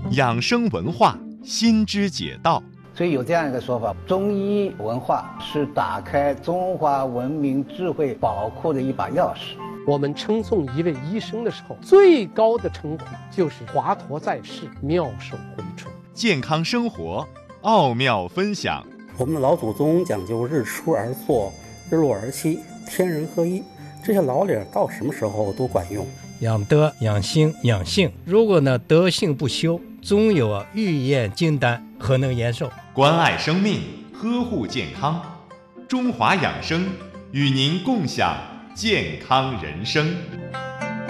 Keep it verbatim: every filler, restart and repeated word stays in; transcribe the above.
养生文化新知解道。 所以有这样一个说法，中医文化是打开中华文明智慧宝库的一把钥匙。 我们称颂一位医生的时候，最高的称呼就是华佗在世，妙手回春。 健康生活奥妙分享。 我们的老祖宗讲究日出而作，日落而息，天人合一，这些老理到什么时候都管用。 养德、养心、养性，如果呢德性不修，总有啊欲验金丹，何能延寿？ 关爱生命，呵护健康，中华养生与您共享健康人生。